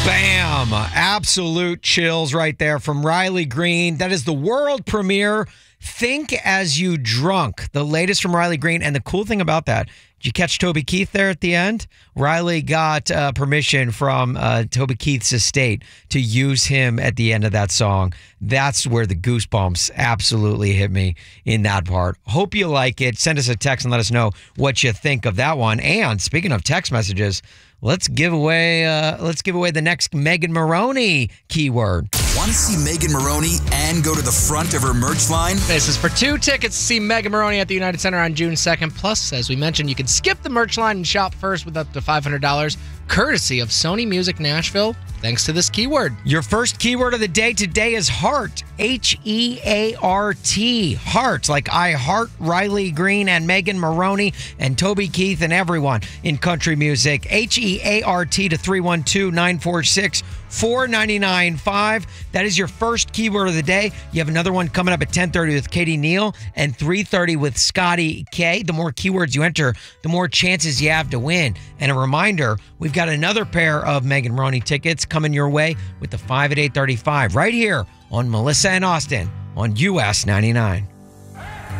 Bam! Absolute chills right there from Riley Green. That is the world premiere, Think As You Drunk, the latest from Riley Green. And the cool thing about that, did you catch Toby Keith there at the end? Riley got permission from Toby Keith's estate to use him at the end of that song. That's where the goosebumps absolutely hit me in that part. Hope you like it. Send us a text and let us know what you think of that one. And speaking of text messages, let's give away the next Megan Moroney keyword. Want to see Megan Moroney and go to the front of her merch line? This is for 2 tickets to see Megan Moroney at the United Center on June 2nd. Plus, as we mentioned, you can skip the merch line and shop first with up to $500, courtesy of Sony Music Nashville, thanks to this keyword. Your first keyword of the day today is heart. H-E-A-R-T. Heart, like I heart Riley Green and Megan Moroney and Toby Keith and everyone in country music. H-E-A-R-T to 312-946-4995. That is your first keyword of the day. You have another one coming up at 10:30 with Katie Neal and 3:30 with Scotty K. The more keywords you enter, the more chances you have to win. And a reminder, we've got another pair of Megan Moroney tickets coming your way with the 5 at 8:35 right here on Melissa and Austin on US 99.